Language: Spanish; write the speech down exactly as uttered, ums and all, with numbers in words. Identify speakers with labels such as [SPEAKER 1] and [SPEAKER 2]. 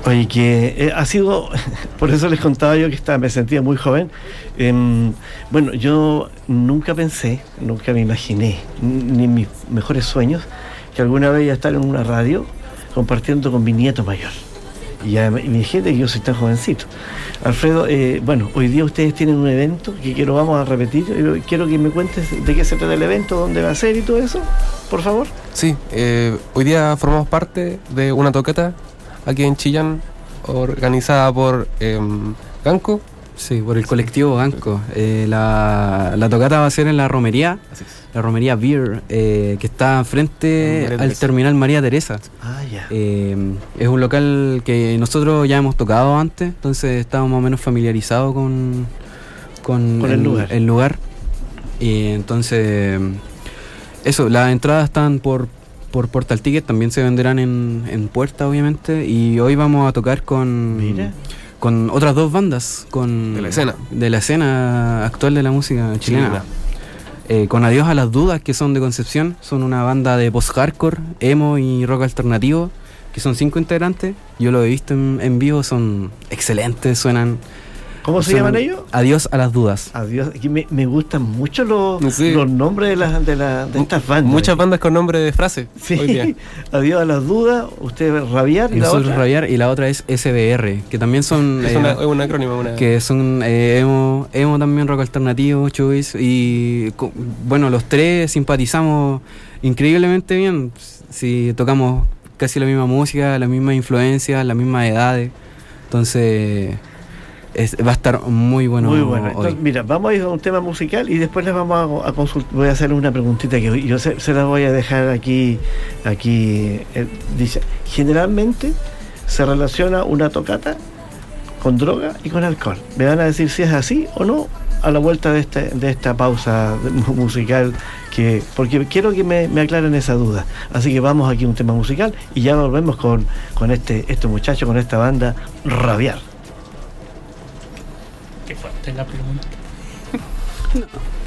[SPEAKER 1] Oye, que eh, ha sido, por eso les contaba yo que estaba, me sentía muy joven. Eh, bueno, yo nunca pensé, nunca me imaginé, ni en mis mejores sueños, que alguna vez iba a estar en una radio compartiendo con mi nieto mayor. Y ya me imagínate que yo soy tan jovencito. Alfredo, eh, bueno, hoy día ustedes tienen un evento que quiero, vamos a repetir. Yo quiero que me cuentes de qué se trata el evento, dónde va a ser y todo eso, por favor.
[SPEAKER 2] Sí, eh, hoy día formamos parte de una toqueta aquí en Chillán, organizada por eh, Ganco.
[SPEAKER 3] Sí, por el colectivo Ganco. Eh, la, la tocata va a ser en la romería, la romería Beer, eh, que está frente al terminal María Teresa.
[SPEAKER 1] Ah, ya.
[SPEAKER 3] Eh, es un local que nosotros ya hemos tocado antes, entonces estamos más o menos familiarizados con, con,
[SPEAKER 1] con el, el lugar.
[SPEAKER 3] El lugar. Y entonces, eso, las entradas están por, por Portal Ticket, también se venderán en, en puerta, obviamente. Y hoy vamos a tocar con...
[SPEAKER 1] Mira.
[SPEAKER 3] Con otras dos bandas con
[SPEAKER 2] de la escena
[SPEAKER 3] de la escena actual de la música chilena,
[SPEAKER 2] chilena.
[SPEAKER 3] Eh, con Adiós a las Dudas, que son de Concepción, son una banda de post-hardcore, emo y rock alternativo, que son cinco integrantes. Yo lo he visto en, en vivo, son excelentes, suenan...
[SPEAKER 1] ¿Cómo se llaman ellos?
[SPEAKER 3] Adiós a las Dudas.
[SPEAKER 1] Adiós. Me, me gustan mucho los,
[SPEAKER 2] sí.
[SPEAKER 1] los nombres de, las de, la, de estas bandas.
[SPEAKER 2] Muchas bandas con nombre de frase.
[SPEAKER 1] Sí. Hoy día. Adiós a las Dudas, usted Rabiar y, y la otra.
[SPEAKER 3] Rabiar y la otra es S B R, que también son...
[SPEAKER 2] Es,
[SPEAKER 3] eh,
[SPEAKER 2] una, es un acrónimo. Una...
[SPEAKER 3] Que son eh, emo, emo también, rock alternativo, choice. Y co- bueno, los tres simpatizamos increíblemente bien. Si tocamos casi la misma música, las mismas influencias, las mismas edades. Entonces... Es, va a estar muy bueno.
[SPEAKER 1] Muy bueno. Entonces, mira, vamos a ir a un tema musical y después les vamos a, a consultar. Voy a hacer una preguntita que yo se, se la voy a dejar aquí. Aquí eh, dice: generalmente se relaciona una tocata con droga y con alcohol. Me van a decir si es así o no a la vuelta de este, de esta pausa musical, que porque quiero que me, me aclaren esa duda. Así que vamos aquí a un tema musical y ya volvemos con, con este, este muchacho, con esta banda Rabiar.
[SPEAKER 4] Qué fuerte la pregunta.
[SPEAKER 3] No.